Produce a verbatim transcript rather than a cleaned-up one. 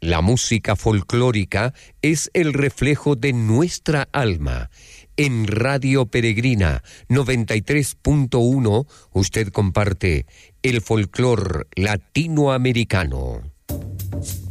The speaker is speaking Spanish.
La música folclórica es el reflejo de nuestra alma. En Radio Peregrina noventa y tres punto uno usted comparte el folclor latinoamericano.